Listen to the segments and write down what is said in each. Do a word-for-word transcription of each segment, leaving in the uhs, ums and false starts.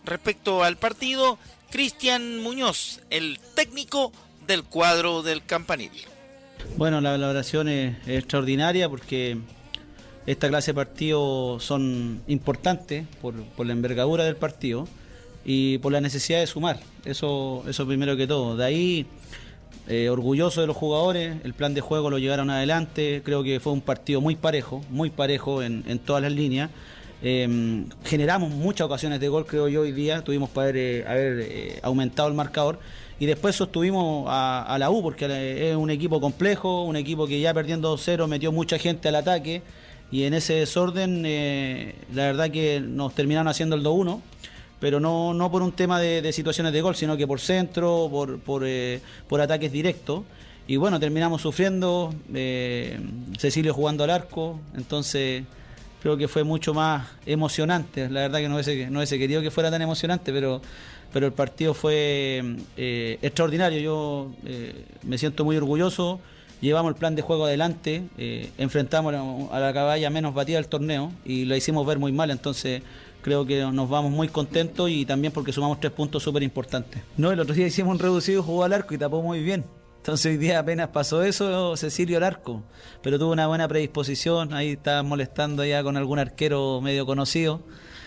respecto al partido, Cristian Muñoz, el técnico del cuadro del Campanil. Bueno, la valoración es, es extraordinaria porque esta clase de partidos son importantes por, por la envergadura del partido y por la necesidad de sumar, eso, eso primero que todo. De ahí, eh, orgulloso de los jugadores, el plan de juego lo llevaron adelante, creo que fue un partido muy parejo, muy parejo en, en todas las líneas. Eh, generamos muchas ocasiones de gol, creo yo, hoy día, tuvimos para haber, eh, haber eh, aumentado el marcador y después sostuvimos a, a la U porque es un equipo complejo, un equipo que ya perdiendo dos cero metió mucha gente al ataque y en ese desorden eh, la verdad que nos terminaron haciendo el dos uno, pero no, no por un tema de, de situaciones de gol, sino que por centro, por, por, eh, por ataques directos. Y bueno, terminamos sufriendo, eh, Cecilio jugando al arco, entonces creo que fue mucho más emocionante. La verdad que no hubiese, no hubiese querido que fuera tan emocionante, pero, pero el partido fue eh, extraordinario. Yo eh, me siento muy orgulloso. Llevamos el plan de juego adelante, eh, enfrentamos a la caballa menos batida del torneo y lo hicimos ver muy mal, entonces creo que nos vamos muy contentos y también porque sumamos tres puntos súper importantes. No, el otro día hicimos un reducido, jugó al arco y tapó muy bien. Entonces hoy día apenas pasó eso, Cecilio al arco, pero tuvo una buena predisposición, ahí estaba molestando ya con algún arquero medio conocido,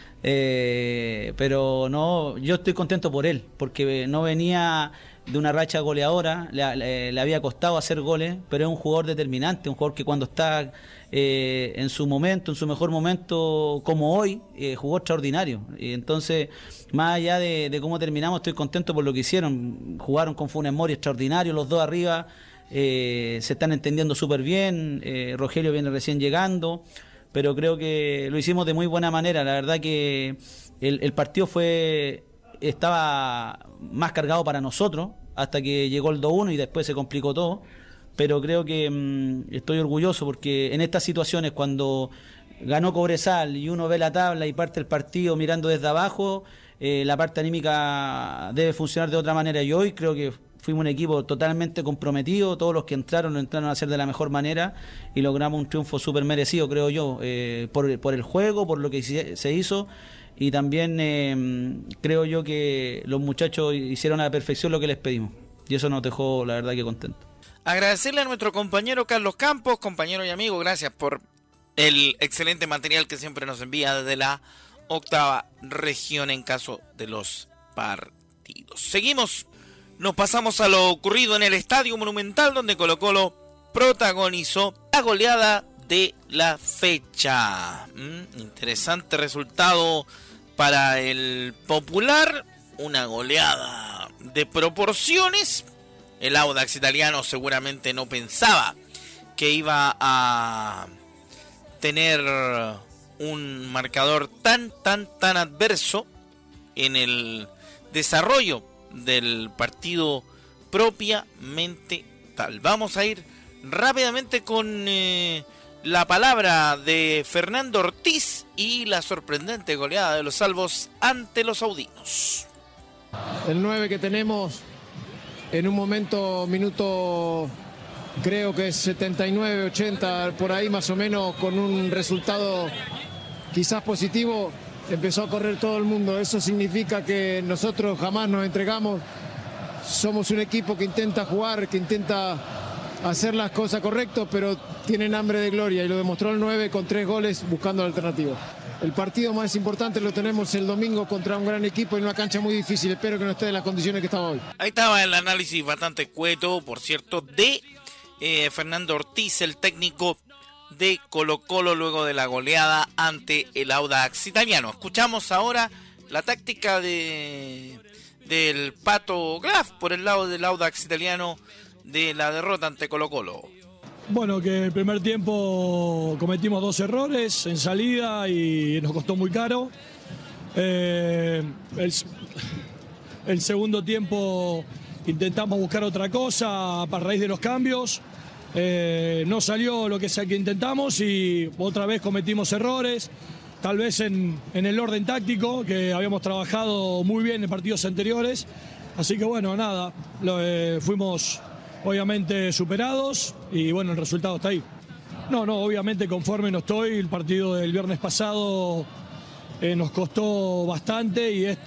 eh, pero no, yo estoy contento por él, porque no venía de una racha goleadora, le, le, le había costado hacer goles, pero es un jugador determinante, un jugador que cuando está eh, en su momento, en su mejor momento, como hoy, eh, jugó extraordinario. Y entonces, más allá de, de cómo terminamos, estoy contento por lo que hicieron. Jugaron con Funes Mori extraordinario, los dos arriba, eh, se están entendiendo súper bien, eh, Rogelio viene recién llegando, pero creo que lo hicimos de muy buena manera. La verdad que el, el partido fue... estaba más cargado para nosotros hasta que llegó el dos uno y después se complicó todo, pero creo que mmm, estoy orgulloso porque en estas situaciones cuando ganó Cobresal y uno ve la tabla y parte el partido mirando desde abajo, eh, la parte anímica debe funcionar de otra manera y hoy creo que fuimos un equipo totalmente comprometido, todos los que entraron lo entraron a hacer de la mejor manera y logramos un triunfo súper merecido, creo yo, eh, por, por el juego, por lo que se hizo. Y también eh, creo yo que los muchachos hicieron a la perfección lo que les pedimos. Y eso nos dejó, la verdad, que contentos. Agradecerle a nuestro compañero Carlos Campos, compañero y amigo, gracias por el excelente material que siempre nos envía desde la octava región en caso de los partidos. Seguimos, nos pasamos a lo ocurrido en el Estadio Monumental, donde Colo-Colo protagonizó la goleada de la fecha. Mm, interesante resultado para el Popular, una goleada de proporciones. El Audax italiano seguramente no pensaba que iba a tener un marcador tan, tan, tan adverso en el desarrollo del partido propiamente tal. Vamos a ir rápidamente con eh, la palabra de Fernando Ortiz y la sorprendente goleada de los salvos ante los saudinos. El nueve que tenemos en un momento, minuto creo que es setenta y nueve, ochenta, por ahí más o menos, con un resultado quizás positivo, empezó a correr todo el mundo. Eso significa que nosotros jamás nos entregamos. Somos un equipo que intenta jugar, que intenta hacer las cosas correctas, pero tienen hambre de gloria y lo demostró el nueve con tres goles buscando la alternativa. El partido más importante lo tenemos el domingo contra un gran equipo en una cancha muy difícil. Espero que no esté en las condiciones que estaba hoy. Ahí estaba el análisis bastante cueto, por cierto, de eh, Fernando Ortiz, el técnico de Colo-Colo luego de la goleada ante el Audax italiano. Escuchamos ahora la táctica de del Pato Graf por el lado del Audax italiano de la derrota ante Colo-Colo. Bueno, que el primer tiempo cometimos dos errores en salida y nos costó muy caro. Eh, el, el segundo tiempo intentamos buscar otra cosa a raíz de los cambios. Eh, no salió lo que sea que intentamos y otra vez cometimos errores. Tal vez en, en el orden táctico, que habíamos trabajado muy bien en partidos anteriores. Así que bueno, nada, lo, eh, fuimos obviamente superados y bueno, el resultado está ahí. No, no, obviamente conforme no estoy. El partido del viernes pasado eh, nos costó bastante y este